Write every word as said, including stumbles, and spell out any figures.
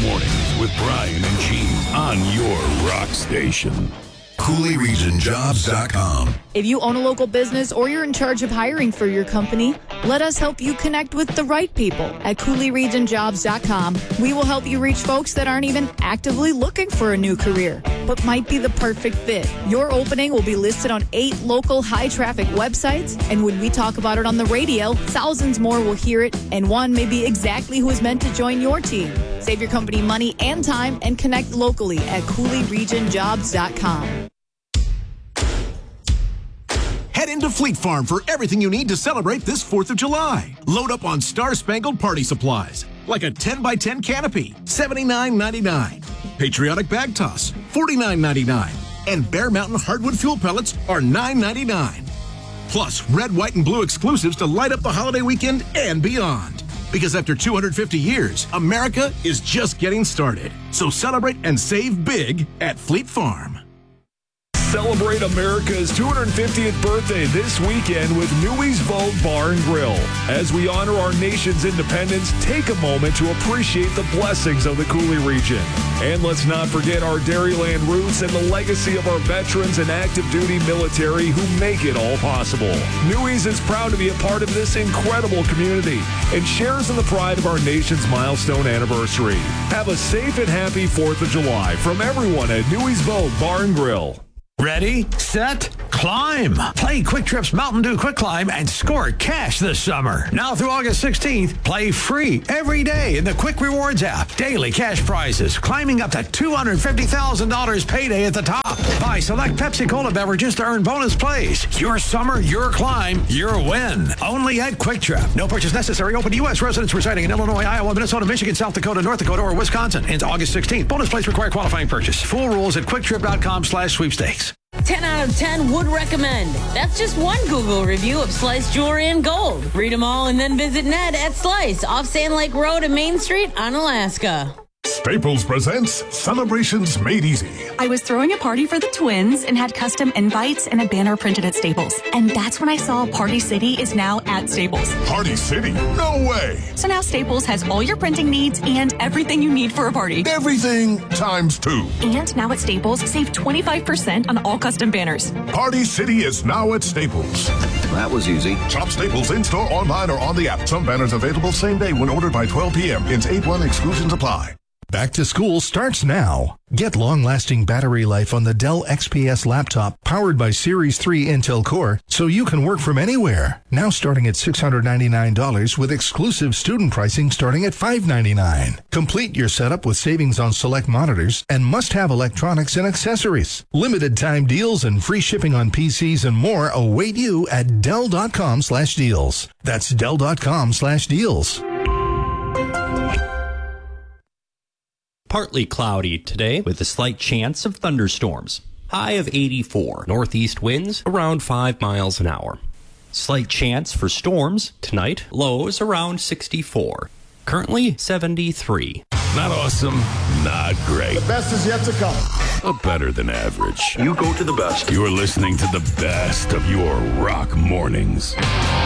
Mornings with Brian and Gene on your rock station. Cooley Region Jobs dot com. If you own a local business or you're in charge of hiring for your company, let us help you connect with the right people at Cooley Region Jobs dot com. We will help you reach folks that aren't even actively looking for a new career, but might be the perfect fit. Your opening will be listed on eight local high-traffic websites, and when we talk about it on the radio, thousands more will hear it, and one may be exactly who is meant to join your team. Save your company money and time and connect locally at Cooley Region Jobs dot com. Head into Fleet Farm for everything you need to celebrate this fourth of July. Load up on star-spangled party supplies, like a ten by ten canopy, seventy-nine ninety-nine. Patriotic bag toss, forty-nine ninety-nine. And Bear Mountain hardwood fuel pellets are nine ninety-nine. Plus, red, white, and blue exclusives to light up the holiday weekend and beyond. Because after two hundred fifty years, America is just getting started. So celebrate and save big at Fleet Farm. Celebrate America's two hundred fiftieth birthday this weekend with Newey's Vogue Bar and Grill. As we honor our nation's independence, take a moment to appreciate the blessings of the Cooley region. And let's not forget our Dairyland roots and the legacy of our veterans and active duty military who make it all possible. Newey's is proud to be a part of this incredible community and shares in the pride of our nation's milestone anniversary. Have a safe and happy fourth of July from everyone at Newey's Vogue Bar and Grill. Ready, set, climb. Play Quick Trip's Mountain Dew Quick Climb and score cash this summer. Now through August sixteenth, play free every day in the Quick Rewards app. Daily cash prizes, climbing up to two hundred fifty thousand dollars payday at the top. Buy select Pepsi Cola beverages to earn bonus plays. Your summer, your climb, your win. Only at Quick Trip. No purchase necessary. Open to U S residents residing in Illinois, Iowa, Minnesota, Michigan, South Dakota, North Dakota, or Wisconsin. Ends August sixteenth. Bonus plays require qualifying purchase. Full rules at quicktrip.com slash sweepstakes. ten out of ten would recommend. That's just one Google review of Slice Jewelry and Gold. Read them all and then visit Ned at Slice off Sand Lake Road and Main Street on Alaska. Staples presents Celebrations Made Easy. I was throwing a party for the twins and had custom invites and a banner printed at Staples. And that's when I saw Party City is now at Staples. Party City? No way! So now Staples has all your printing needs and everything you need for a party. Everything times two. And now at Staples, save twenty-five percent on all custom banners. Party City is now at Staples. That was easy. Shop Staples in-store, online, or on the app. Some banners available same day when ordered by twelve p.m. Ends eight one. Exclusions apply. Back to school starts now. Get long-lasting battery life on the Dell X P S laptop powered by Series three Intel Core so you can work from anywhere. Now starting at six hundred ninety-nine dollars with exclusive student pricing starting at five hundred ninety-nine dollars. Complete your setup with savings on select monitors and must-have electronics and accessories. Limited time deals and free shipping on P Cs and more await you at Dell.com slash deals. That's Dell.com slash deals. Partly cloudy today with a slight chance of thunderstorms. High of eighty-four. Northeast winds around five miles an hour. Slight chance for storms tonight. Lows around sixty-four. Currently seventy-three. Not awesome, not great. The best is yet to come. But better than average. You go to the best. You're listening to the best of your rock mornings.